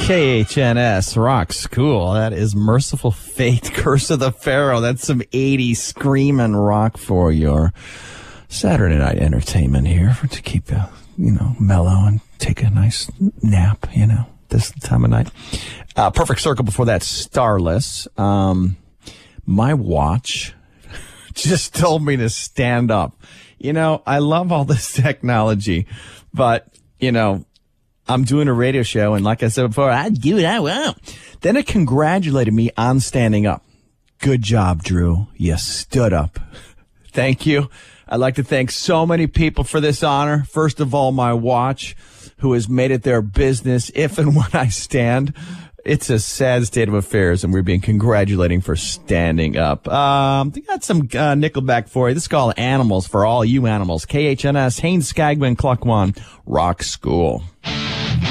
KHNS Rock School. That is Merciful Fate, Curse of the Pharaoh. That's some 80s screaming rock for your Saturday night entertainment here to keep you, mellow and take a nice nap, this time of night. Perfect Circle before that, Starless. My watch just told me to stand up. I love all this technology, but, I'm doing a radio show, and like I said before, I do it, I will. Then it congratulated me on standing up. Good job, Drew. You stood up. Thank you. I'd like to thank so many people for this honor. First of all, my watch, who has made it their business if and when I stand. It's a sad state of affairs, and we're being congratulating for standing up. We got some Nickelback for you. This is called Animals for all you animals. KHNS, Haynes Skagman, Cluck One, Rock School.